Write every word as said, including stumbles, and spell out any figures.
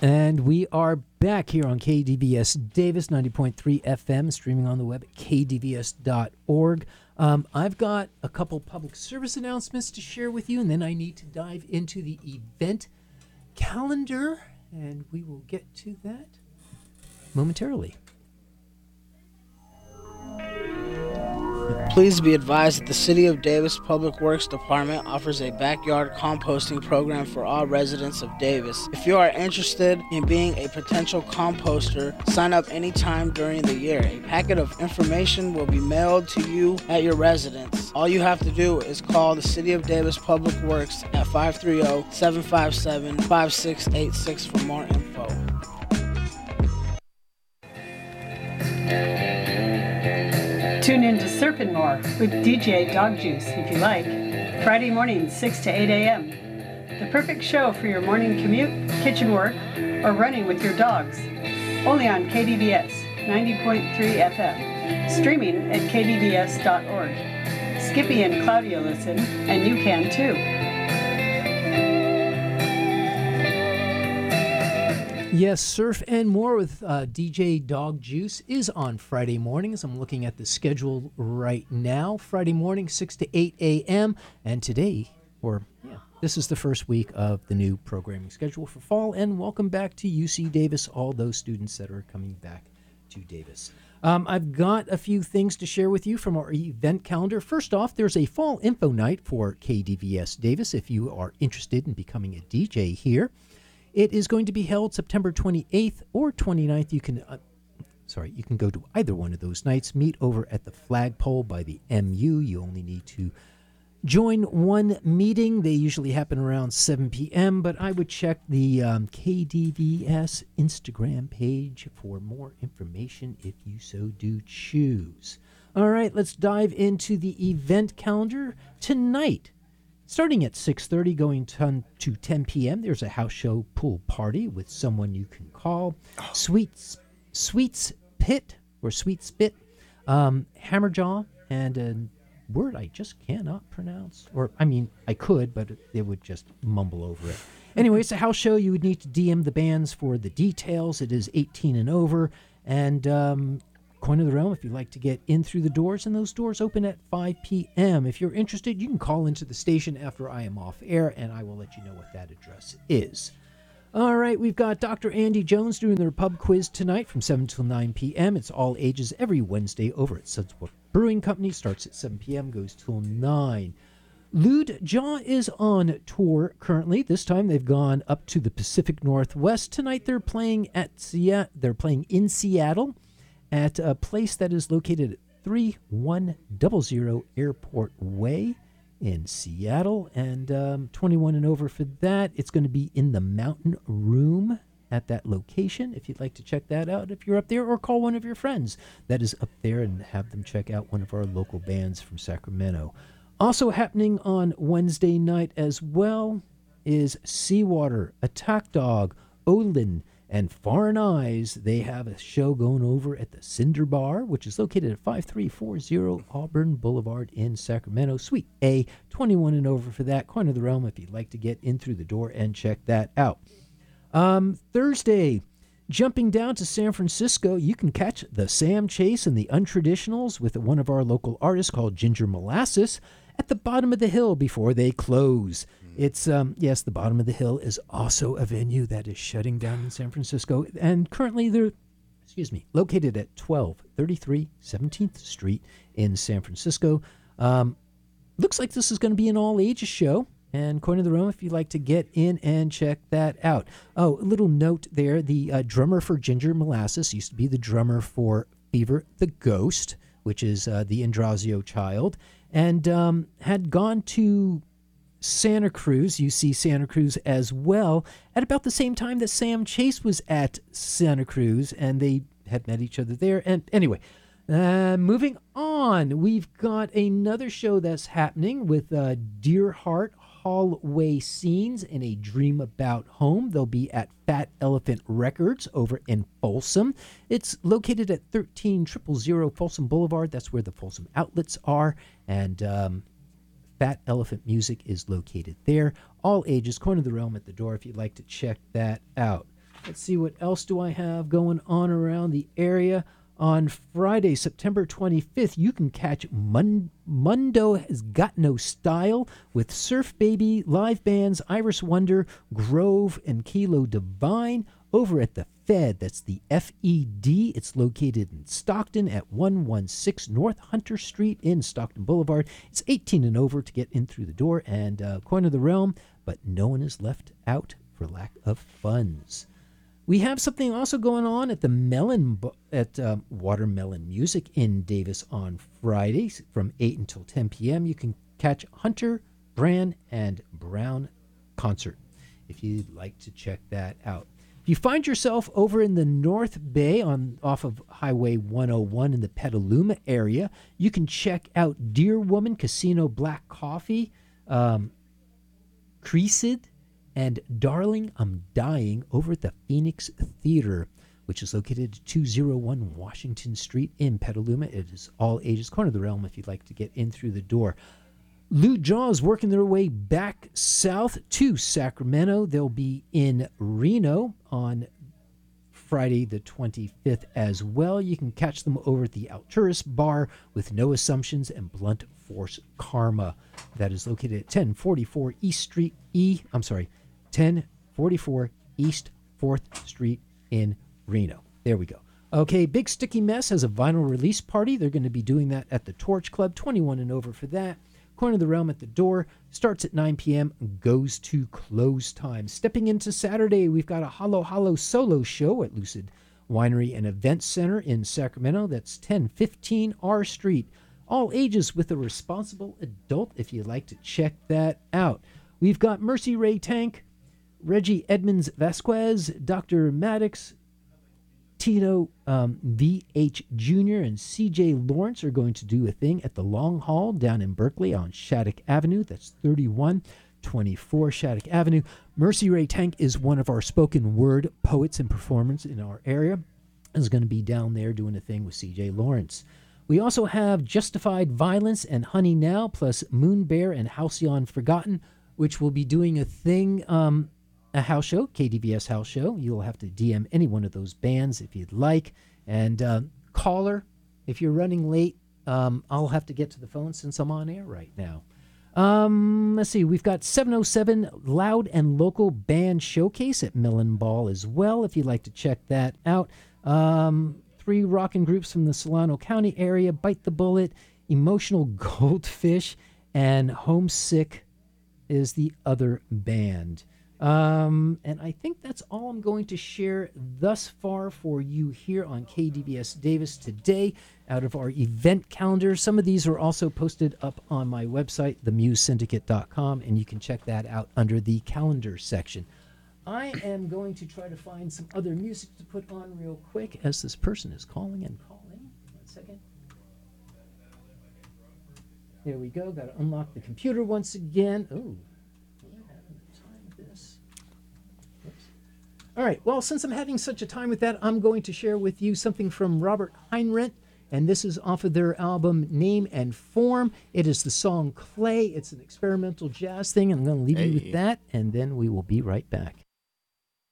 And we are back here on K D V S Davis ninety point three F M, streaming on the web at k d v s dot org. Um, I've got a couple public service announcements to share with you, and then I need to dive into the event calendar, and we will get to that momentarily. Please be advised that the City of Davis Public Works Department offers a backyard composting program for all residents of Davis. If you are interested in being a potential composter, sign up anytime during the year. A packet of information will be mailed to you at your residence. All you have to do is call the City of Davis Public Works at five three zero, seven five seven, five six eight six for more info. Tune in to Surfin' More with D J Dog Juice, if you like. Friday mornings, six to eight a.m. The perfect show for your morning commute, kitchen work, or running with your dogs. Only on K D V S ninety point three F M. Streaming at k d v s dot org. Skippy and Claudia listen, and you can too. Yes, Surf and More with uh, D J Dog Juice is on Friday mornings. I'm looking at the schedule right now. Friday morning, six to eight a.m. And today, or yeah, this is the first week of the new programming schedule for fall. And welcome back to U C Davis, all those students that are coming back to Davis. Um, I've got a few things to share with you from our event calendar. First off, there's a fall info night for K D V S Davis if you are interested in becoming a D J here. It is going to be held September twenty-eighth or twenty-ninth. You can, uh, sorry, you can go to either one of those nights. Meet over at the flagpole by the M U. You only need to join one meeting. They usually happen around seven p.m., but I would check the um, K D V S Instagram page for more information if you so do choose. All right, let's dive into the event calendar tonight. Starting at six thirty, going to ten p.m., there's a house show pool party with someone you can call. Oh. Sweets, Sweets Pit, or Sweet Spit, um, Hammerjaw, and a word I just cannot pronounce. Or, I mean, I could, but it would just mumble over it. Anyway, it's a house show. You would need to D M the bands for the details. It is eighteen and over. And um, Coin of the Realm, if you'd like to get in through the doors, and those doors open at five p.m. If you're interested, you can call into the station after I am off air, and I will let you know what that address is. All right, we've got Doctor Andy Jones doing their pub quiz tonight from seven till nine p.m. It's all ages every Wednesday over at Sudsbrook Brewing Company. Starts at seven p.m., goes till nine. Lude Jaw is on tour currently. This time they've gone up to the Pacific Northwest. Tonight they're playing at Se- they're playing in Seattle, at a place that is located at thirty-one hundred Airport Way in Seattle, and um, twenty-one and over for that. It's going to be in the Mountain Room at that location, if you'd like to check that out if you're up there, or call one of your friends that is up there and have them check out one of our local bands from Sacramento. Also happening on Wednesday night as well is Seawater, Attack Dog, Olin, and Foreign Eyes. They have a show going over at the Cinder Bar, which is located at five three four zero Auburn Boulevard in Sacramento. Suite A, twenty-one and over for that. Coin of the Realm if you'd like to get in through the door and check that out. Um, Thursday, jumping down to San Francisco, you can catch the Sam Chase and the Untraditionals with one of our local artists called Ginger Molasses at the bottom of the hill before they close. It's, um, yes, the bottom of the hill is also a venue that is shutting down in San Francisco. And currently they're, excuse me, located at twelve thirty-three seventeenth Street in San Francisco. Um, looks like this is going to be an all-ages show. And Coin of the Realm, if you'd like to get in and check that out. Oh, a little note there. The uh, drummer for Ginger Molasses used to be the drummer for Fever the Ghost, which is uh, the Indrazio child, and um, had gone to Santa Cruz, U C Santa Cruz as well, at about the same time that Sam Chase was at Santa Cruz, and they had met each other there. And anyway, uh, moving on, we've got another show that's happening with uh, Deer Heart Hallway Scenes in A Dream About Home. They'll be at Fat Elephant Records over in Folsom. It's located at thirteen thousand Folsom Boulevard. That's where the Folsom outlets are, and um, Fat Elephant Music is located there. All ages, Coin of the Realm at the door if you'd like to check that out. Let's see, what else do I have going on around the area? On Friday, September twenty-fifth, you can catch Mun- Mundo Has Got No Style with Surf Baby, live bands Iris Wonder, Grove, and Kilo Divine over at the Fed. That's the F E D. It's located in Stockton at one sixteen North Hunter Street in Stockton Boulevard. It's eighteen and over to get in through the door, and uh, Coin of the Realm, but no one is left out for lack of funds. We have something also going on at the Melon at um, Watermelon Music in Davis on Fridays from eight until ten p.m. You can catch Hunter, Brand, and Brown concert if you'd like to check that out. If you find yourself over in the North Bay on off of Highway one oh one in the Petaluma area, you can check out Dear Woman Casino Black Coffee, um, Creased, and Darling, I'm Dying over at the Phoenix Theater, which is located at two oh one Washington Street in Petaluma. It is all ages, Corner of the Realm if you'd like to get in through the door. Lou Jaws working their way back south to Sacramento. They'll be in Reno on Friday the twenty-fifth as well. You can catch them over at the Alturas Bar with No Assumptions and Blunt Force Karma. That is located at ten forty-four East Street E. I'm sorry, ten forty-four East fourth Street in Reno. There we go. Okay, Big Sticky Mess has a vinyl release party. They're going to be doing that at the Torch Club, twenty-one and over for that. Corner of the Realm at the door starts at nine p.m., goes to close time. Stepping into Saturday, we've got a Hollow Hollow solo show at Lucid Winery and Event Center in Sacramento. That's ten fifteen R Street. All ages with a responsible adult if you'd like to check that out. We've got Mercy Ray Tank, Reggie Edmonds Vasquez, Doctor Maddox, Tino um, V H Junior, and C J Lawrence are going to do a thing at the Long Hall down in Berkeley on Shattuck Avenue. That's thirty-one twenty-four Shattuck Avenue. Mercy Ray Tank is one of our spoken word poets and performers in our area. Is going to be down there doing a thing with C J Lawrence. We also have Justified Violence and Honey Now, plus Moon Bear and Halcyon Forgotten, which will be doing a thing, um, a house show, K D V S house show. You'll have to D M any one of those bands if you'd like. And uh, caller, if you're running late, um, I'll have to get to the phone since I'm on air right now. Um, let's see, we've got seven oh seven Loud and Local Band Showcase at Mellon Ball as well, if you'd like to check that out. Um, three rockin' groups from the Solano County area, Bite the Bullet, Emotional Goldfish, and Homesick is the other band. Um, and I think that's all I'm going to share thus far for you here on K D V S Davis today out of our event calendar. Some of these are also posted up on my website, the muse syndicate dot com, and you can check that out under the calendar section. I am going to try to find some other music to put on real quick as this person is calling and calling. One second. There we go. Got to unlock the computer once again. Oh. All right, well, since I'm having such a time with that, I'm going to share with you something from Robert Heinrich, and this is off of their album Name and Form. It is the song Clay. It's an experimental jazz thing, and I'm going to leave Hey. you with that, and then we will be right back.